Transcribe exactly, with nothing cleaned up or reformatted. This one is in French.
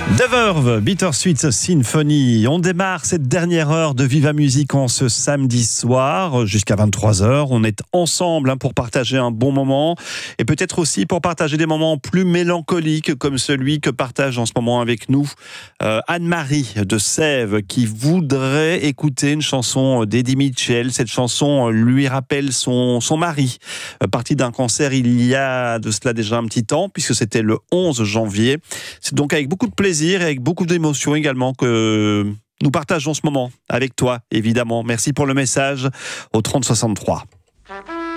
The Verve, Bittersweet Symphony. On démarre cette dernière heure de Viva Musique en ce samedi soir jusqu'à vingt-trois heures. On est ensemble pour partager un bon moment et peut-être aussi pour partager des moments plus mélancoliques comme celui que partage en ce moment avec nous euh, Anne-Marie de Sèvres qui voudrait écouter une chanson d'Eddie Mitchell. Cette chanson lui rappelle son, son mari, euh, parti d'un cancer il y a de cela déjà un petit temps puisque c'était le onze janvier. C'est donc avec beaucoup de plaisir et avec beaucoup d'émotion également que nous partageons ce moment avec toi, évidemment. Merci pour le message au trente soixante-trois.